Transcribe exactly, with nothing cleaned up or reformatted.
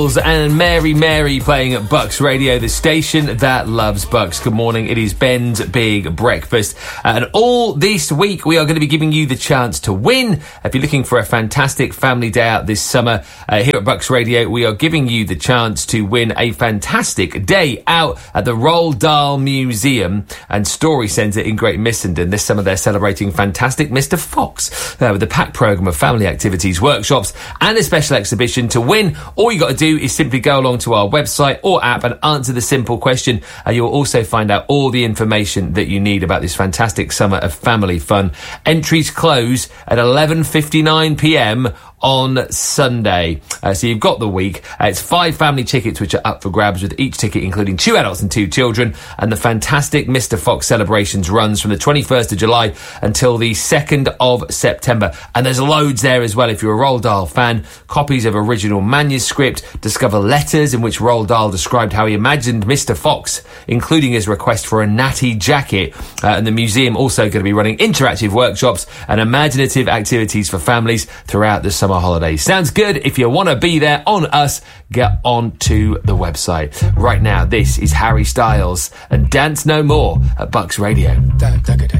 And Mary Mary playing at Bucks Radio, the station that loves Bucks. Good morning, it is Ben's Big Breakfast. And all this week we are going to be giving you the chance to win. If you're looking for a fantastic family day out this summer, uh, here at Bucks Radio, we are giving you the chance to win a fantastic day out at the Roald Dahl Museum and Story Centre in Great Missenden. This summer they're celebrating Fantastic Mister Fox uh, with a packed programme of family activities, workshops and a special exhibition. To win, all you got to do is simply go along to our website or app and answer the simple question, and you'll also find out all the information that you need about this fantastic summer of family fun. Entries close at eleven fifty-nine p m on Sunday. Uh, so you've got the week. Uh, it's five family tickets which are up for grabs, with each ticket including two adults and two children. And the fantastic Mister Fox celebrations runs from the twenty-first of July until the second of September. And there's loads there as well if you're a Roald Dahl fan. Copies of original manuscript, discover letters in which Roald Dahl described how he imagined Mister Fox, including his request for a natty jacket. Uh, and the museum also going to be running interactive workshops and imaginative activities for families throughout the summer holidays. Sounds good? If you want to be there on us, get on to the website. Right now, this is Harry Styles and Dance No More at Bucks Radio.